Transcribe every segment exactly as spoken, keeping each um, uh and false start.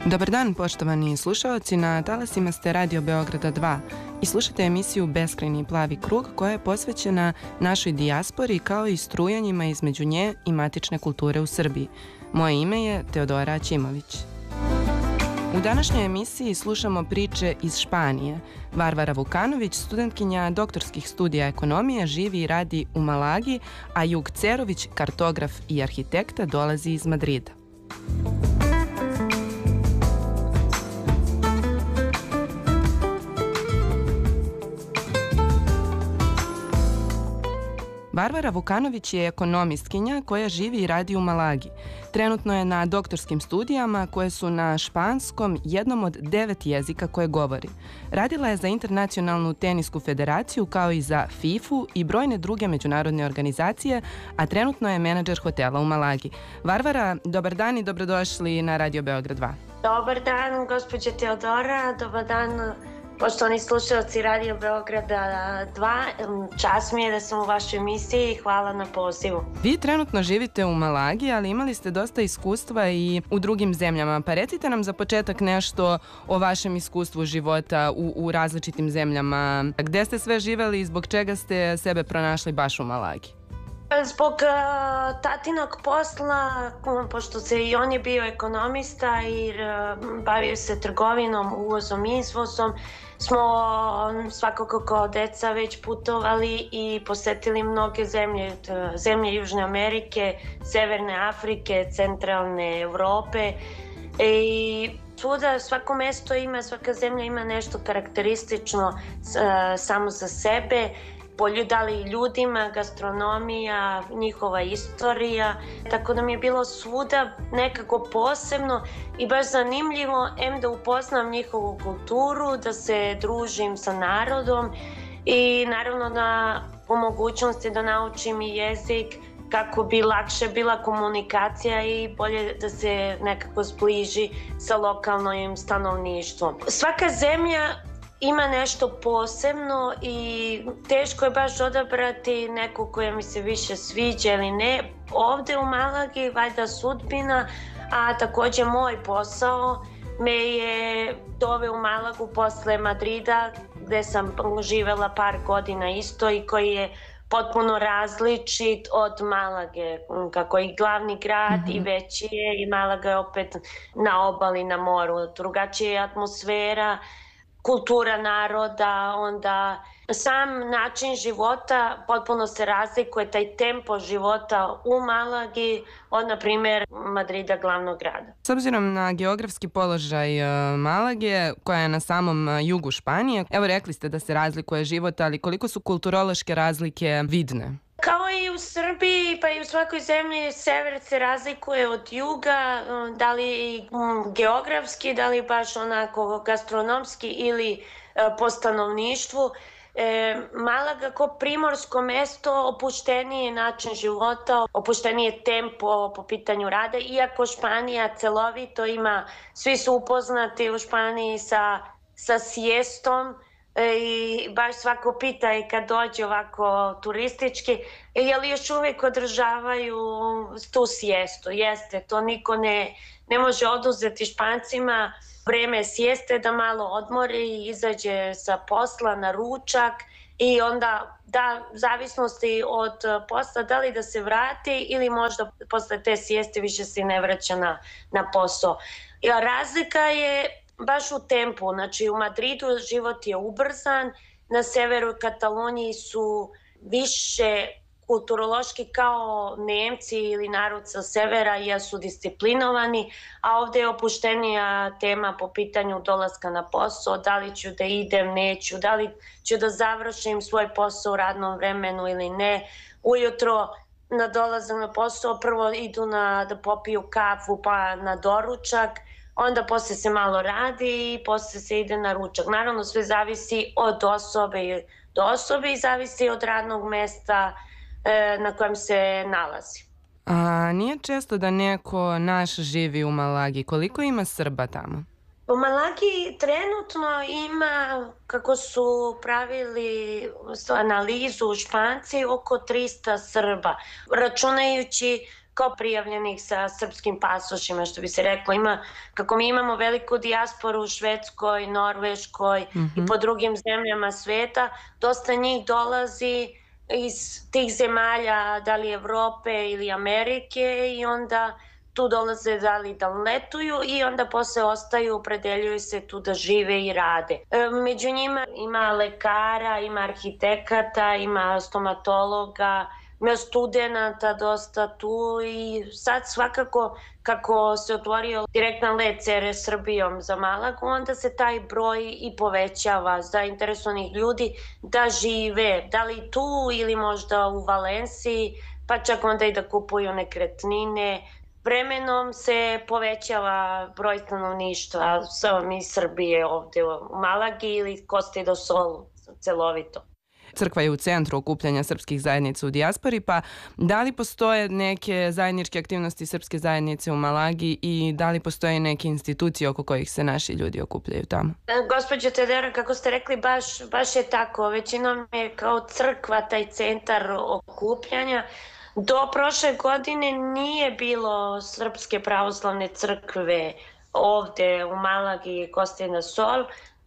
Dobar dan, poštovani slušaoci, na talasima ste Radio Beograda dva i slušate emisiju Beskrajni plavi krug koja je posvećena našoj dijaspori kao i strujanjima između nje i matične kulture u Srbiji. Moje ime je Teodora Aćimović. U današnjoj emisiji slušamo priče iz Španije. Varvara Vukanović, studentkinja doktorskih studija ekonomije, živi i radi u Malagi, a Jug Cerović, kartograf i arhitekta, dolazi iz Madrida. Varvara Vukanović je ekonomistkinja koja živi i radi u Malagi. Trenutno je na doktorskim studijama koje su na španskom, jednom od devet jezika koje govori. Radila je za Internacionalnu tenisku federaciju kao i za fifu i brojne druge međunarodne organizacije, a trenutno je menadžer hotela u Malagi. Varvara, dobar dan i dobrodošli na Radio Beograd dva. Dobar dan, gospođa Teodora, dobar dan. Poštovani slušalci Radio Beograda dva, čast mi je da sam u vašoj emisiji i hvala na pozivu. Vi trenutno živite u Malagi, ali imali ste dosta iskustva i u drugim zemljama. Pa recite nam za početak nešto o vašem iskustvu života u, u različitim zemljama. Gde ste sve živeli i zbog čega ste sebe pronašli baš u Malagi? Zbog uh, tatinog posla, pošto se i on je bio ekonomista i uh, bavio se trgovinom, uvozom i izvozom, smo svakako kao deca već putovali i posetili mnoge zemlje, zemlje Južne Amerike, Severne Afrike, Centralne Evrope i svuda, svako mesto ima, svaka zemlja ima nešto karakteristično uh, samo za sebe. Poljudali ljudima, gastronomija, njihova istorija, tako da mi je bilo svuda nekako posebno i baš zanimljivo, em da upoznam njihovu kulturu, da se družim sa narodom i naravno da po mogućnosti da naučim i jezik kako bi lakše bila komunikacija i bolje da se nekako zbliži sa lokalnim stanovništvom. Svaka zemlja ima nešto posebno i teško je baš odabrati neku koja mi se više sviđa ili ne. Ovde u Malagi valjda sudbina, a takođe moj posao me je doveo u Malagu posle Madrida gde sam živela par godina isto i koji je potpuno različit od Malage, kako je i glavni grad mm-hmm. i veći je i Malaga je opet na obali, na moru, drugačija je atmosfera, kultura naroda, onda sam način života potpuno se razlikuje, taj tempo života u Malagi od, na primjer, Madrida, glavnog grada. S obzirom na geografski položaj Malage, koja je na samom jugu Španije, evo rekli ste da se razlikuje život, ali koliko su kulturološke razlike vidne? Kao i u Srbiji, pa i u svakoj zemlji, sever se razlikuje od juga, da li geografski, da li baš onako gastronomski ili po stanovništvu. E, Malaga kao primorsko mesto, opušteniji način života, opuštenije tempo po pitanju rada, iako Španija celovito ima, svi su upoznati u Španiji sa, sa sijestom, i baš svako pita i kad dođe ovako turistički, je li još uvijek održavaju tu sijestu. Jeste, to niko ne, ne može oduzeti Špancima. Vreme sjeste da malo odmori i izađe sa posla na ručak i onda da zavisnosti od posla da li da se vrati ili možda posle te sjeste više se ne vraća na, na posao. Razlika je baš u tempu, znači u Madridu život je ubrzan, na severu Kataloniji su više kulturološki kao Nemci ili narod sa severa jer su disciplinovani, a ovde je opuštenija tema po pitanju dolaska na posao, da li ću da idem, neću, da li ću da završim svoj posao u radnom vremenu ili ne. Ujutro na dolazak na posao prvo idu na, da popiju kafu pa na doručak, onda posle se malo radi i posle se ide na ručak. Naravno, sve zavisi od osobe do osobe i zavisi od radnog mesta e, na kojem se nalazi. A nije često da neko naš živi u Malagi? Koliko ima Srba tamo? U Malagi trenutno ima, kako su pravili analizu Španci, oko trista Srba, računajući kao prijavljenih sa srpskim pasošima, što bi se reklo. Ima, kako mi imamo veliku dijasporu u Švedskoj, Norveškoj i po drugim zemljama sveta, dosta njih dolazi iz tih zemalja, da li Evrope ili Amerike, i onda tu dolaze da li da letuju i onda posle ostaju, opredeljuju se tu da žive i rade. Među njima ima lekara, ima arhitekata, ima stomatologa, ima studenta dosta tu, i sad svakako kako se otvorio direktan let C R S Srbijom za Malagu, onda se taj broj i povećava zainteresovanih ljudi da žive, da li tu ili možda u Valenciji, pa čak onda i da kupuju nekretnine. Vremenom se povećava broj stanovništva iz Srbije ovde u Malagi ili Costa do Solu celovito. Crkva je u centru okupljanja srpskih zajednica u dijaspori, pa da li postoje neke zajedničke aktivnosti srpske zajednice u Malagi i da li postoje neke institucije oko kojih se naši ljudi okupljaju tamo? Gospođo Tedera, kako ste rekli, baš, baš je tako. Većinom je kao crkva taj centar okupljanja. Do prošle godine nije bilo Srpske pravoslavne crkve ovde u Malagi i Costa do Sol.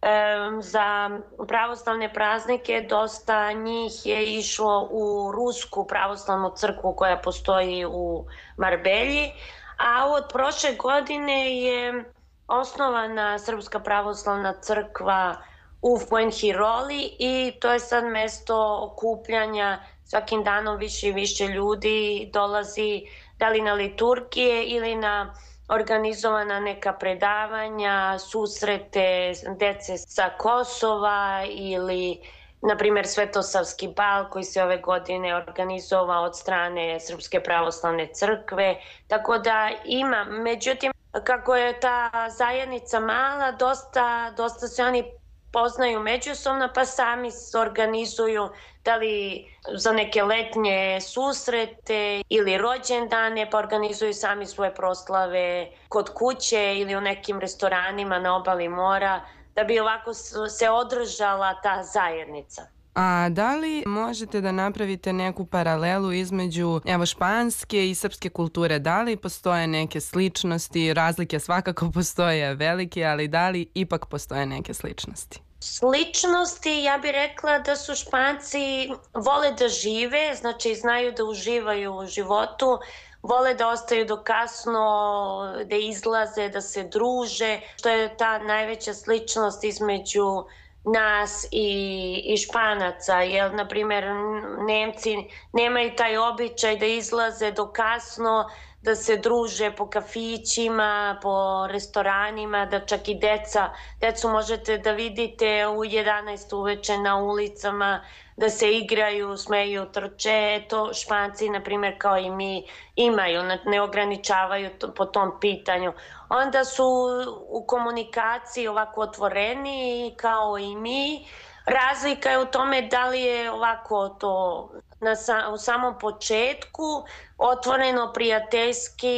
Za pravoslavne praznike dosta njih je išlo u Rusku pravoslavnu crkvu koja postoji u Marbelji, a od prošle godine je osnovana Srpska pravoslavna crkva u Fuenhiroli i to je sad mesto okupljanja. Svakim danom više i više ljudi dolazi da li na liturgije ili na organizovana neka predavanja, susrete dece sa Kosova ili, na primjer, Svetosavski bal koji se ove godine organizovao od strane Srpske pravoslavne crkve. Tako da ima, međutim, kako je ta zajednica mala, dosta, dosta se oni poznaju međusobno, pa sami se organizuju da li za neke letnje susrete ili rođendane, pa organizuju sami svoje proslave kod kuće ili u nekim restoranima na obali mora, da bi ovako se održala ta zajednica. A da li možete da napravite neku paralelu između evo španske i srpske kulture? Da li postoje neke sličnosti? Razlike svakako postoje velike, ali da li ipak postoje neke sličnosti? Sličnosti, ja bih rekla da su Španci vole da žive, znači znaju da uživaju u životu, vole da ostaju do kasno, da izlaze, da se druže, što je ta najveća sličnost između nas i, i Španaca, jer, na primjer, Nemci nemaju taj običaj da izlaze do kasno, da se druže po kafićima, po restoranima, da čak i deca, decu možete da vidite u jedanaest uveče na ulicama, da se igraju, smeju, trče. To Španci, na primjer, kao i mi, imaju, ne ograničavaju po tom pitanju. Onda su u komunikaciji ovako otvoreni kao i mi. Razlika je u tome da li je ovako to na sa, u samom početku otvoreno, prijateljski,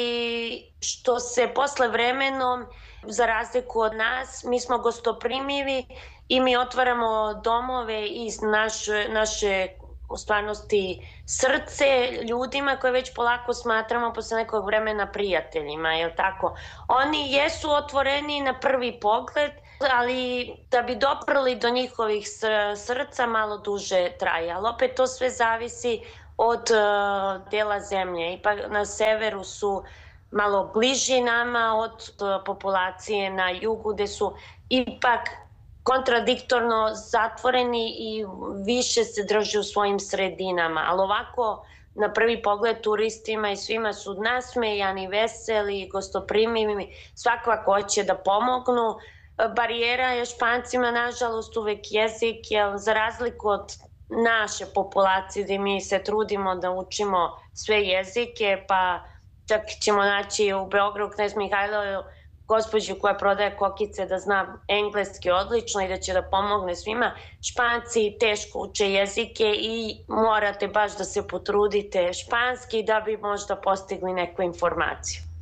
što se posle vremenom, za razliku od nas, mi smo gostoprimivi i mi otvaramo domove iz naše, naše u stvarnosti srce ljudima koje već polako smatramo posle nekog vremena prijateljima, je li tako? Oni jesu otvoreni na prvi pogled, ali da bi doprli do njihovih srca malo duže traje. Ali opet to sve zavisi od uh, dela zemlje. Ipak na severu su malo bliži nama od uh, populacije na jugu, gde su ipak kontradiktorno zatvoreni i više se drže u svojim sredinama. Ali ovako, na prvi pogled, turistima i svima su nasmejani, veseli, gostoprimivi, svakako hoće da pomognu. Barijera je Špancima, nažalost, uvek jezik, jer za razliku od naše populacije gde mi se trudimo da učimo sve jezike, pa čak ćemo naći u Beogradu Knez Mihajlo gospođu koja prodaje kokice da zna engleski odlično i da će da pomogne svima. Španci teško uče jezike i morate baš da se potrudite španski da bi možda postigli neku informaciju.